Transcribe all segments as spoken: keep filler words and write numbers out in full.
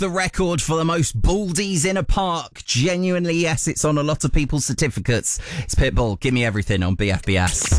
the record for the most baldies in a park. Genuinely, yes, it's on a lot of people's certificates. It's Pitbull, Give Me Everything on B F B S.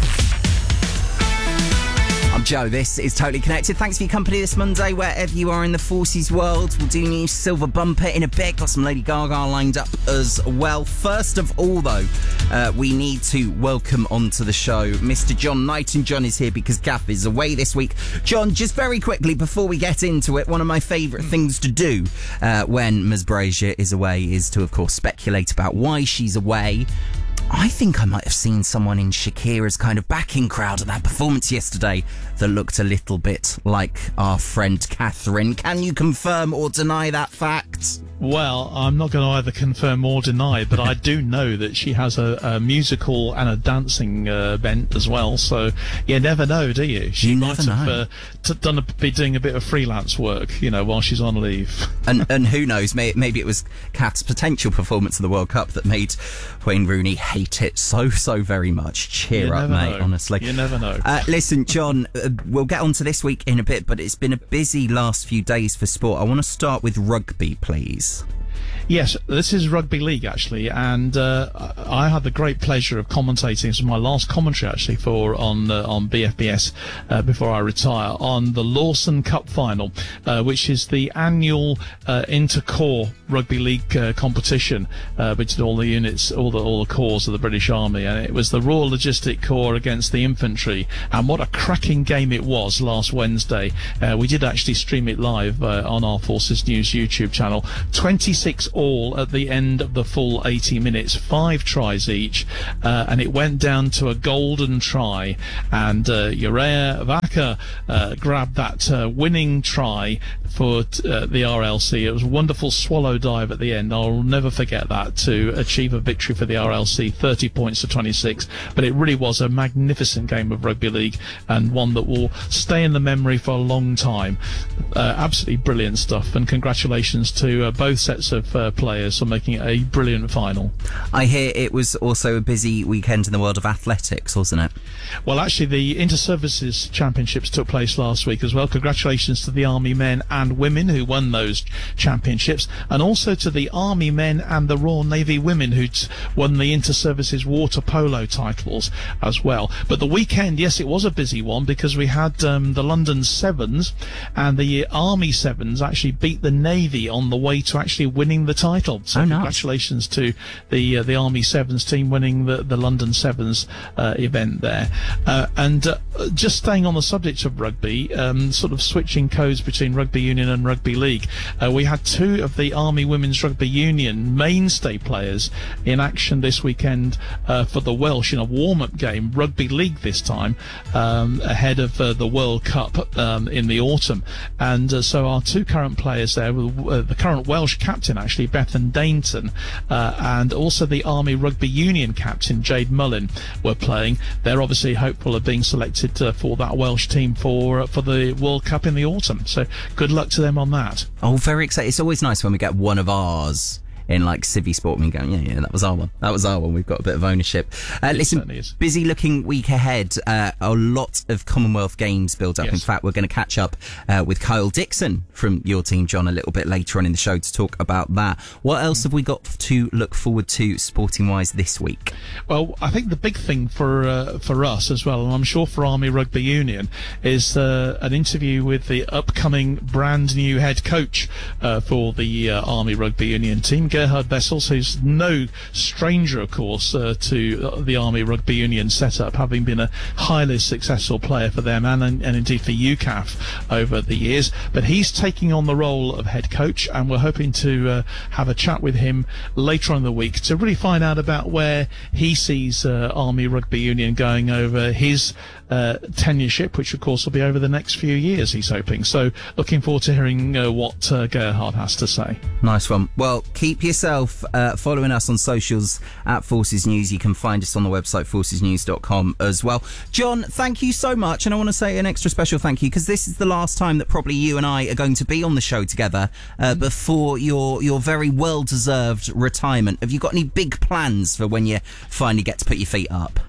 I'm Joe, this is Totally Connected. Thanks for your company this Monday, wherever you are in the Forces world. We'll do new Silver Bumper in a bit. Got some Lady Gaga lined up as well. First of all, though, uh, we need to welcome onto the show Mister John Knight. And John is here because Gaff is away this week. John, just very quickly, before we get into it, one of my favourite things to do uh, when Ms Brazier is away is to, of course, speculate about why she's away. I think I might have seen someone in Shakira's kind of backing crowd at that performance yesterday that looked a little bit like our friend Catherine. Can you confirm or deny that fact? Well, I'm not going to either confirm or deny, but I do know that she has a, a musical and a dancing uh, bent as well. So you never know, do you? She you might never have know. Uh, t- done a, be doing a bit of freelance work, you know, while she's on leave. and and who knows? May, maybe it was Kath's potential performance in the World Cup that made Wayne Rooney hate it so so very much. Cheer you up, mate. Know. Honestly, you never know. Uh, listen, John, uh, we'll get on to this week in a bit, but it's been a busy last few days for sport. I want to start with rugby, please. Yes, this is rugby league actually, and uh, I had the great pleasure of commentating. This was my last commentary actually for on uh, on B F B S uh, before I retire on the Lawson Cup final, uh, which is the annual uh, inter-corps rugby league uh, competition uh, between all the units, all the all the corps of the British Army, and it was the Royal Logistic Corps against the infantry, and what a cracking game it was last Wednesday. Uh, we did actually stream it live uh, on our Forces News YouTube channel. twenty-six all at the end of the full eighty minutes, five tries each, uh, and it went down to a golden try, and uh, Urea Vaka uh, grabbed that uh, winning try for uh, the R L C. It was a wonderful swallow dive at the end. I'll never forget that, to achieve a victory for the R L C, thirty points to twenty-six, but it really was a magnificent game of rugby league, and one that will stay in the memory for a long time. Uh, absolutely brilliant stuff, and congratulations to uh, both sets of uh, players for making it a brilliant final. I hear it was also a busy weekend in the world of athletics, wasn't it? Well, actually, the Inter-Services Championships took place last week as well. Congratulations to the Army men and women who won those championships, and also to the Army men and the Royal Navy women who won the Inter-Services water polo titles as well. But the weekend, yes, it was a busy one, because we had um, the London Sevens, and the Army Sevens actually beat the Navy on the way to actually winning the title. So oh, nice. Congratulations to the uh, the Army Sevens team winning the, the London Sevens uh, event there. Uh, and uh, just staying on the subject of rugby, um, sort of switching codes between rugby union and rugby league, uh, we had two of the Army Women's Rugby Union mainstay players in action this weekend uh, for the Welsh in a warm-up game, rugby league this time, um, ahead of uh, the World Cup um, in the autumn. And uh, so our two current players there, uh, the current Welsh captain actually, Bethan Dainton, uh, and also the Army Rugby Union captain, Jade Mullin, were playing. They're obviously hopeful of being selected uh, for that Welsh team for uh, for the World Cup in the autumn. So good luck to them on that. Oh, very exciting. It's always nice when we get one of ours in like Civvy Sport, and we go, yeah, yeah, that was our one. That was our one. We've got a bit of ownership. Uh, listen, busy looking week ahead. Uh, a lot of Commonwealth Games build up. Yes. In fact, we're going to catch up uh, with Kyle Dixon from your team, John, a little bit later on in the show to talk about that. What else have we got to look forward to sporting wise this week? Well, I think the big thing for uh, for us as well, and I'm sure for Army Rugby Union, is uh, an interview with the upcoming brand new head coach uh, for the uh, Army Rugby Union team, Gerhard Wessels, who's no stranger, of course, uh, to the Army Rugby Union setup, having been a highly successful player for them and, and indeed for U C A F over the years. But he's taking on the role of head coach, and we're hoping to uh, have a chat with him later on in the week to really find out about where he sees uh, Army Rugby Union going over his uh, tenureship, which of course will be over the next few years, he's hoping. So looking forward to hearing uh, what uh, Gerhard has to say. Nice one. Well, keep yourself uh, following us on socials at Forces News. You can find us on the website forces news dot com as well. John, thank you so much, and I want to say an extra special thank you, because this is the last time that probably you and I are going to be on the show together uh, before your your very well-deserved retirement. Have you got any big plans for when you finally get to put your feet up?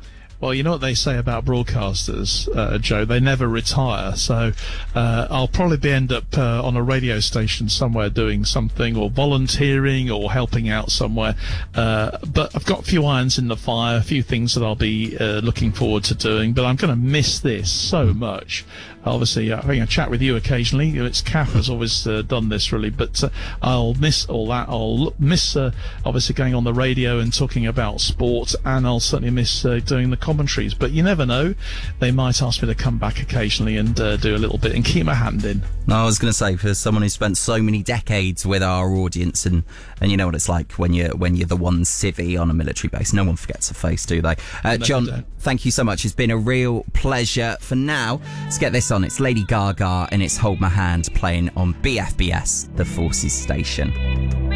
Well, you know what they say about broadcasters, uh, Joe? They never retire. So uh, I'll probably end up uh, on a radio station somewhere doing something, or volunteering, or helping out somewhere. Uh, but I've got a few irons in the fire, a few things that I'll be uh, looking forward to doing. But I'm going to miss this so much. Obviously, uh, having a chat with you occasionally. It's Kath has always uh, done this, really. But uh, I'll miss all that. I'll miss, uh, obviously, going on the radio and talking about sport, and I'll certainly miss uh, doing the commentaries. But you never know. They might ask me to come back occasionally and uh, do a little bit and keep my hand in. No, I was going to say, for someone who spent so many decades with our audience, and, and you know what it's like when you're, when you're the one civvy on a military base. No one forgets a face, do they? Uh, John, don't. Thank you so much. It's been a real pleasure. For now, let's get this on. It's Lady Gaga and it's Hold My Hand, playing on B F B S, the Forces station.